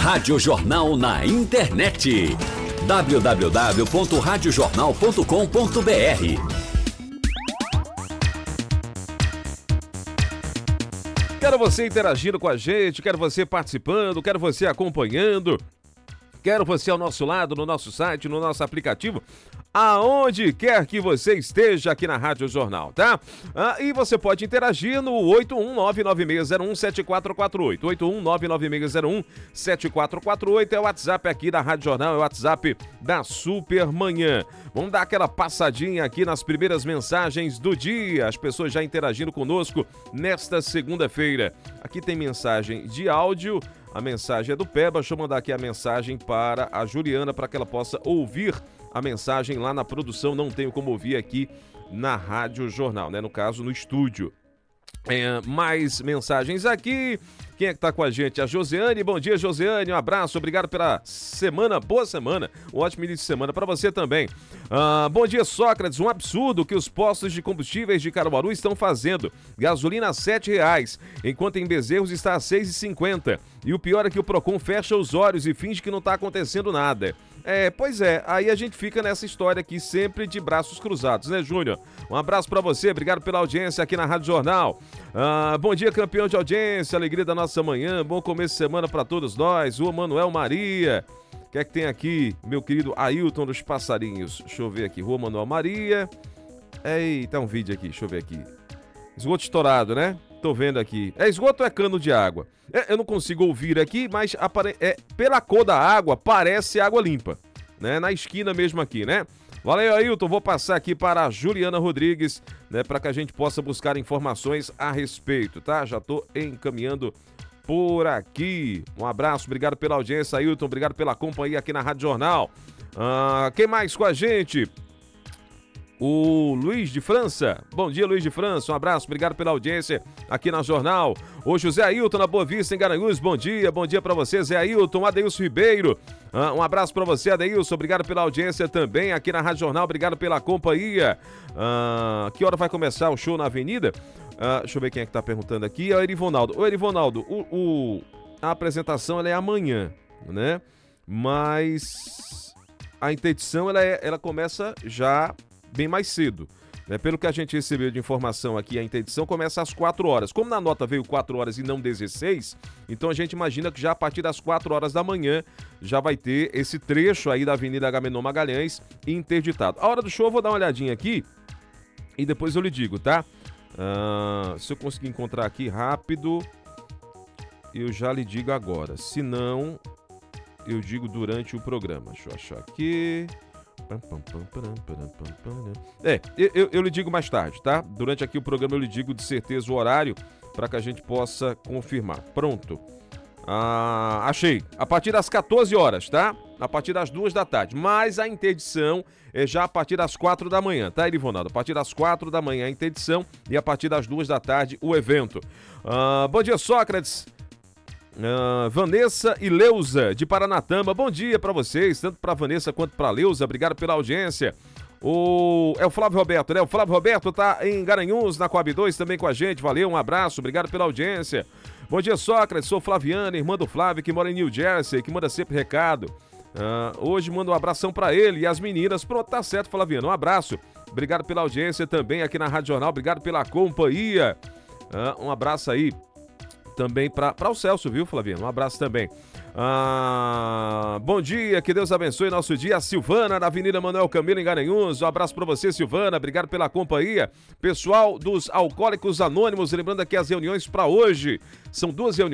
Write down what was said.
Rádio Jornal na internet. www.radiojornal.com.br. Quero você interagindo com a gente, quero você participando, quero você acompanhando, quero você ao nosso lado, no nosso site, no nosso aplicativo, aonde quer que você esteja aqui na Rádio Jornal, tá? E você pode interagir no 81996017448. 81996017448 é o WhatsApp aqui da Rádio Jornal, é o WhatsApp da Supermanhã. Vamos dar aquela passadinha aqui nas primeiras mensagens do dia. As pessoas já interagindo conosco nesta segunda-feira. Aqui tem mensagem de áudio. A mensagem é do Peba. Deixa eu mandar aqui a mensagem para a Juliana para que ela possa ouvir a mensagem lá na produção. Não tenho como ouvir aqui na Rádio Jornal, né? No caso, no estúdio. Mais mensagens aqui. Quem é que tá com a gente? A Josiane. Bom dia, Josiane. Um abraço. Obrigado pela semana. Boa semana. Um ótimo início de semana para você também. Bom dia, Sócrates. Um absurdo que os postos de combustíveis de Caruaru estão fazendo. Gasolina a R$7, enquanto em Bezerros está a R$6,50. E o pior é que o Procon fecha os olhos e finge que não tá acontecendo nada. Pois é, aí a gente fica nessa história aqui sempre de braços cruzados, né, Júnior? Um abraço pra você, obrigado pela audiência aqui na Rádio Jornal. Bom dia, campeão de audiência, alegria da nossa manhã, bom começo de semana pra todos nós. O Manuel Maria, o que é que tem aqui? Meu querido Ailton dos Passarinhos, deixa eu ver aqui, Rua Manuel Maria. Eita, um vídeo aqui, deixa eu ver aqui. Esgoto estourado, né? Tô vendo aqui. Esgoto ou é cano de água? Eu não consigo ouvir aqui, mas pela cor da água, parece água limpa, né? Na esquina mesmo aqui, né? Valeu, Ailton. Vou passar aqui para a Juliana Rodrigues, né? Para que a gente possa buscar informações a respeito, tá? Já tô encaminhando por aqui. Um abraço, obrigado pela audiência, Ailton. Obrigado pela companhia aqui na Rádio Jornal. Quem mais com a gente? O Luiz de França. Bom dia, Luiz de França. Um abraço, obrigado pela audiência aqui na Jornal. Hoje o Zé Ailton na Boa Vista, em Garanhuns. Bom dia pra você, Zé Ailton. Adeilson Ribeiro. Um abraço pra você, Adeilson. Obrigado pela audiência também aqui na Rádio Jornal. Obrigado pela companhia. Que hora vai começar o show na Avenida? Deixa eu ver quem é que tá perguntando aqui. É o Erivonaldo. Ô, Erivonaldo, a apresentação ela é amanhã, né? Mas a interdição ela começa já bem mais cedo, né? Pelo que a gente recebeu de informação aqui, a interdição começa às 4 horas. Como na nota veio 4 horas e não 16, então a gente imagina que já a partir das 4 horas da manhã já vai ter esse trecho aí da Avenida Agamenon Magalhães interditado. A hora do show eu vou dar uma olhadinha aqui e depois eu lhe digo, tá? Se eu conseguir encontrar aqui rápido, eu já lhe digo agora. Se não, eu digo durante o programa. Deixa eu achar aqui. Eu lhe digo mais tarde, tá? Durante aqui o programa eu lhe digo de certeza o horário para que a gente possa confirmar. Pronto. Achei. A partir das 14 horas, tá? A partir das 2 da tarde. Mas a interdição é já a partir das 4 da manhã, tá, Erivonaldo? A partir das 4 da manhã a interdição e a partir das 2 da tarde o evento. Bom dia, Sócrates. Vanessa e Leusa de Paranatama, bom dia pra vocês, tanto pra Vanessa quanto pra Leusa, obrigado pela audiência. É o Flávio Roberto, né? O Flávio Roberto tá em Garanhuns, na Coab 2 também com a gente, valeu, um abraço, obrigado pela audiência. Bom dia, Sócrates, sou Flaviana, irmã do Flávio, que mora em New Jersey, que manda sempre recado. Hoje mando um abração pra ele e as meninas. Pronto, tá certo, Flaviana, um abraço, obrigado pela audiência também aqui na Rádio Jornal, obrigado pela companhia. Um abraço aí também para o Celso, viu, Flaviano? Um abraço também. Bom dia, que Deus abençoe nosso dia. A Silvana, na Avenida Manuel Camilo, em Garanhuns. Um abraço para você, Silvana. Obrigado pela companhia. Pessoal dos Alcoólicos Anônimos, lembrando aqui as reuniões para hoje. São 2 reuniões.